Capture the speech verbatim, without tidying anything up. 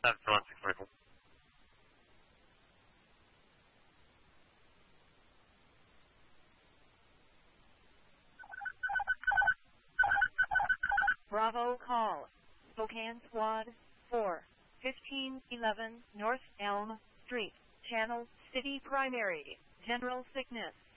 seven for one six forty-four. Bravo call. Spokane Squad four, fifteen eleven North Elm Street, Channel City Primary, General Sickness.